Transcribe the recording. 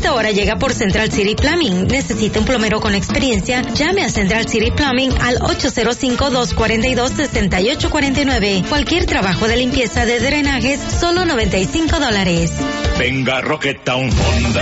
Esta hora llega por Central City Plumbing. Necesita un plomero con experiencia. Llame a Central City Plumbing al 805-242-6849. Cualquier trabajo de limpieza de drenajes, solo $95. Venga Rocketown Honda,